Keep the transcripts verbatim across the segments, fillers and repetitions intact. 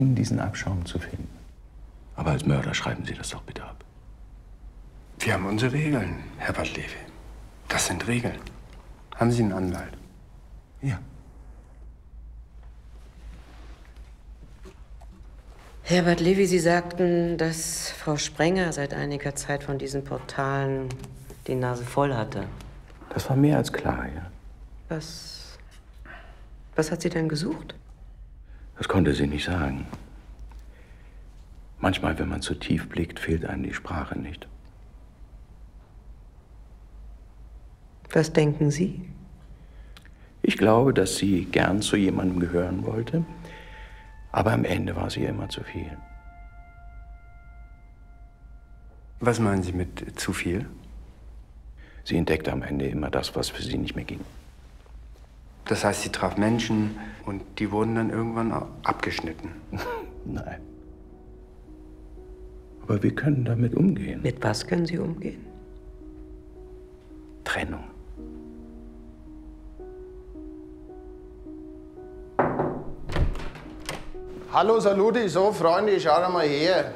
um diesen Abschaum zu finden. Aber als Mörder schreiben Sie das doch bitte ab. Wir haben unsere Regeln, Herr Bartleby. Das sind Regeln. Haben Sie einen Anwalt? Ja. Herr Bartleby, Sie sagten, dass Frau Sprenger seit einiger Zeit von diesen Portalen die Nase voll hatte. Das war mehr als klar, ja. Was, was hat sie denn gesucht? Das konnte sie nicht sagen. Manchmal, wenn man zu tief blickt, fehlt einem die Sprache nicht. Was denken Sie? Ich glaube, dass sie gern zu jemandem gehören wollte, aber am Ende war sie ihr immer zu viel. Was meinen Sie mit zu viel? Sie entdeckte am Ende immer das, was für sie nicht mehr ging. Das heißt, sie traf Menschen und die wurden dann irgendwann abgeschnitten. Nein. Aber wir können damit umgehen. Mit was können Sie umgehen? Trennung. Hallo Saluti, so Freunde, schaut mal her.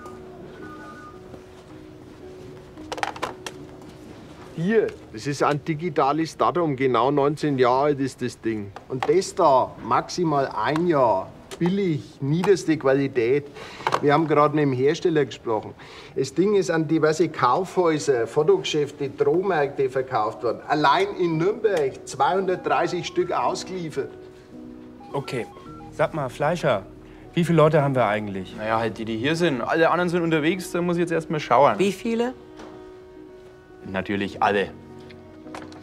Hier, das ist ein digitales Datum, genau neunzehn Jahre alt ist das Ding. Und das da, maximal ein Jahr, billig, niederste Qualität. Wir haben gerade mit dem Hersteller gesprochen. Das Ding ist an diverse Kaufhäuser, Fotogeschäfte, Drohmärkte verkauft worden. Allein in Nürnberg zweihundertdreißig Stück ausgeliefert. Okay, sag mal, Fleischer, wie viele Leute haben wir eigentlich? Naja, halt die, die hier sind. Alle anderen sind unterwegs, da muss ich jetzt erst mal schauen. Wie viele? Natürlich alle.